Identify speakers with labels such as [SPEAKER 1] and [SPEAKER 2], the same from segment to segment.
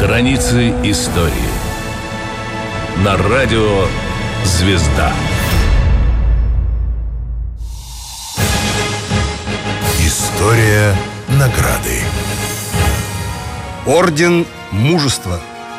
[SPEAKER 1] Страницы истории. На радио «Звезда».
[SPEAKER 2] История награды.
[SPEAKER 3] Орден Мужества.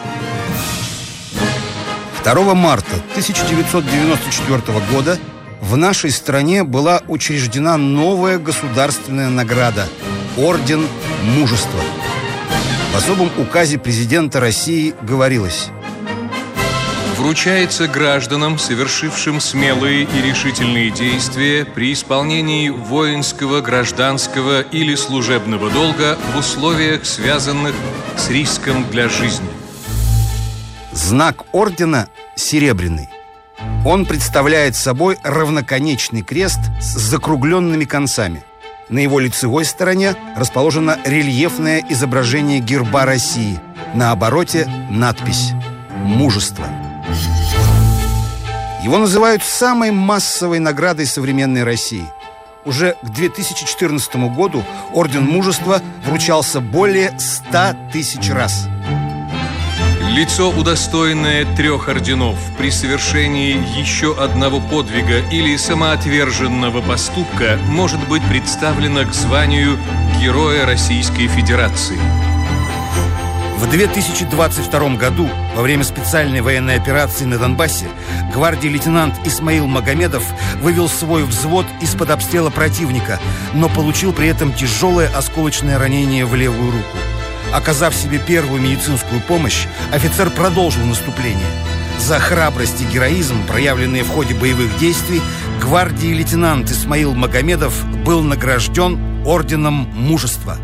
[SPEAKER 3] 2 марта 1994 года в нашей стране была учреждена новая государственная награда – Орден Мужества. В особом указе президента России говорилось:
[SPEAKER 4] вручается гражданам, совершившим смелые и решительные действия при исполнении воинского, гражданского или служебного долга в условиях, связанных с риском для жизни.
[SPEAKER 3] Знак ордена серебряный. Он представляет собой равноконечный крест с закругленными концами. На его лицевой стороне расположено рельефное изображение герба России. На обороте надпись «Мужество». Его называют самой массовой наградой современной России. Уже к 2014 году Орден Мужества вручался более 100 тысяч раз.
[SPEAKER 4] Лицо, удостоенное 3 орденов при совершении еще одного подвига или самоотверженного поступка, может быть представлено к званию Героя Российской Федерации.
[SPEAKER 3] В 2022 году, во время специальной военной операции на Донбассе, гвардии лейтенант Исмаил Магомедов вывел свой взвод из-под обстрела противника, но получил при этом тяжелое осколочное ранение в левую руку. Оказав себе первую медицинскую помощь, офицер продолжил наступление. За храбрость и героизм, проявленные в ходе боевых действий, гвардии лейтенант Исмаил Магомедов был награжден Орденом Мужества.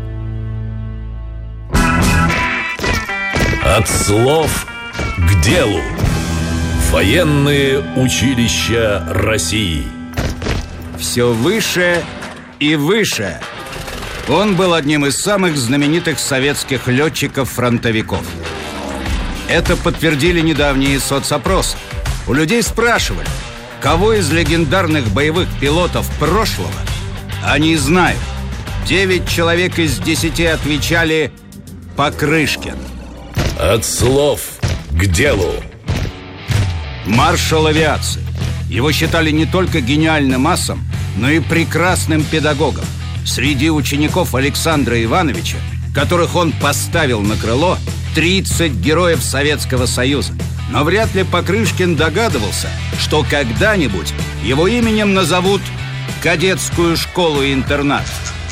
[SPEAKER 1] От слов к делу. Военные училища России.
[SPEAKER 5] Все выше и выше. Он был одним из самых знаменитых советских летчиков-фронтовиков. Это подтвердили недавние соцопросы. У людей спрашивали, кого из легендарных боевых пилотов прошлого они знают. 9 человек из 10 отвечали «Покрышкин».
[SPEAKER 1] От слов к делу.
[SPEAKER 5] Маршал авиации. Его считали не только гениальным асом, но и прекрасным педагогом. Среди учеников Александра Ивановича, которых он поставил на крыло, 30 героев Советского Союза. Но вряд ли Покрышкин догадывался, что когда-нибудь его именем назовут кадетскую школу-интернат.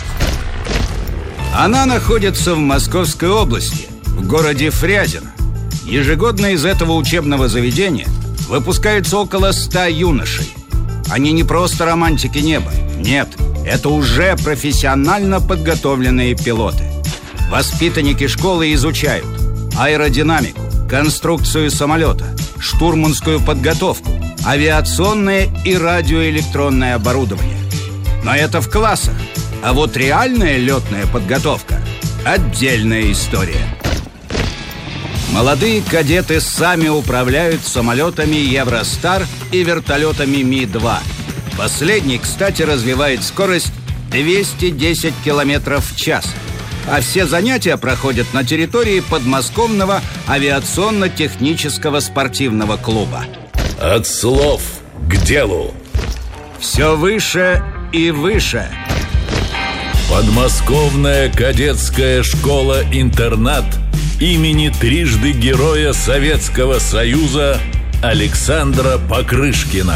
[SPEAKER 5] Она находится в Московской области, в городе Фрязино. Ежегодно из этого учебного заведения выпускается около 100 юношей. Они не просто романтики неба. Нет, это уже профессионально подготовленные пилоты. Воспитанники школы изучают аэродинамику, конструкцию самолета, штурманскую подготовку, авиационное и радиоэлектронное оборудование. Но это в классах. А вот реальная летная подготовка – отдельная история. Молодые кадеты сами управляют самолетами Евростар и вертолетами Ми-2. Последний, кстати, развивает скорость 210 км в час. А все занятия проходят на территории подмосковного авиационно-технического спортивного клуба.
[SPEAKER 1] От слов к делу.
[SPEAKER 5] Все выше и выше.
[SPEAKER 1] Подмосковная кадетская школа-интернат имени трижды Героя Советского Союза Александра Покрышкина.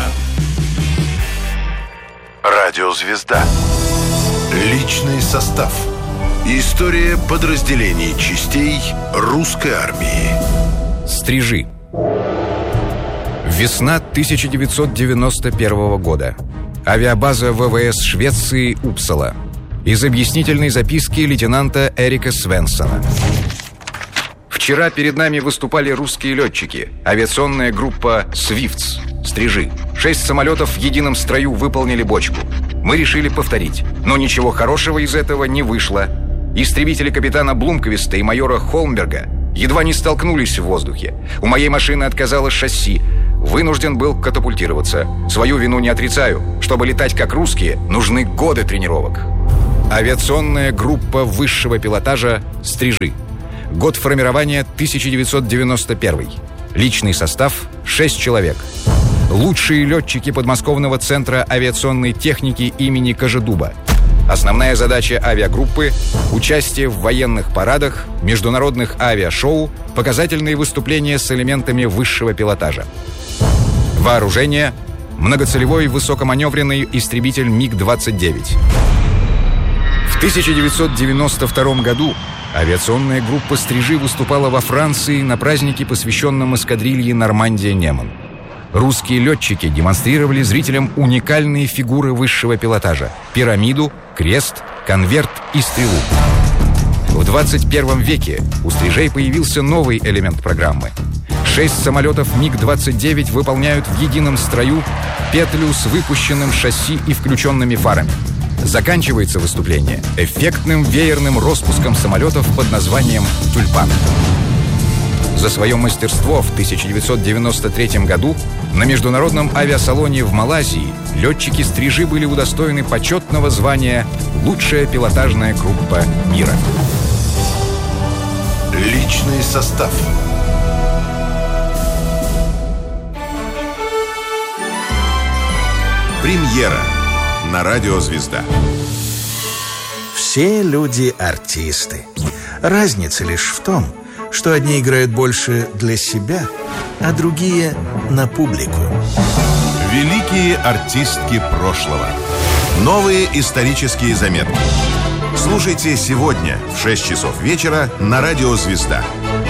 [SPEAKER 2] Радио «Звезда». Личный состав. История подразделений частей русской армии.
[SPEAKER 6] Стрижи. Весна 1991 года. Авиабаза ВВС Швеции Упсала. Из объяснительной записки лейтенанта Эрика Свенсона. Вчера перед нами выступали русские летчики. Авиационная группа «Свифтс». Стрижи. 6 самолетов в едином строю выполнили бочку. Мы решили повторить. Но ничего хорошего из этого не вышло. Истребители капитана Блумквиста и майора Холмберга едва не столкнулись в воздухе. У моей машины отказало шасси. Вынужден был катапультироваться. Свою вину не отрицаю. Чтобы летать как русские, нужны годы тренировок. Авиационная группа высшего пилотажа «Стрижи». Год формирования 1991. Личный состав 6 человек. Лучшие летчики подмосковного центра авиационной техники имени Кожедуба. Основная задача авиагруппы – участие в военных парадах, международных авиашоу, показательные выступления с элементами высшего пилотажа. Вооружение – многоцелевой высокоманевренный истребитель МиГ-29. В 1992 году авиационная группа «Стрижи» выступала во Франции на празднике, посвященном эскадрилье «Нормандия-Неман». Русские летчики демонстрировали зрителям уникальные фигуры высшего пилотажа – пирамиду, крест, конверт и стрелу. В 21 веке у «Стрижей» появился новый элемент программы. 6 самолетов МиГ-29 выполняют в едином строю петлю с выпущенным шасси и включенными фарами. Заканчивается выступление эффектным веерным распуском самолетов под названием «Тюльпан». За свое мастерство в 1993 году на международном авиасалоне в Малайзии летчики «Стрижи» были удостоены почетного звания «Лучшая пилотажная группа мира».
[SPEAKER 2] Личный состав. Премьера на Радио Звезда.
[SPEAKER 7] Все люди артисты. Разница лишь в том, что одни играют больше для себя, а другие на публику.
[SPEAKER 2] Великие артистки прошлого. Новые исторические заметки. Слушайте сегодня в 6 часов вечера на Радио Звезда.